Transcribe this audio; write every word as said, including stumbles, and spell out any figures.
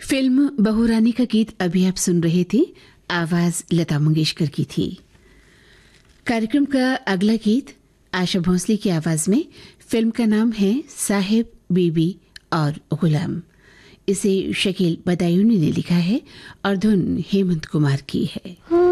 Film बहुरानी का गीत अभी आप सुन रहे थे। आवाज लता मंगेशकर की थी। कार्यक्रम का अगला गीत आशा भोसले की आवाज में। फिल्म का नाम है साहिब बीबी और गुलाम। इसे शकील बदायूनी ने लिखा है और धुन हेमंत कुमार की है।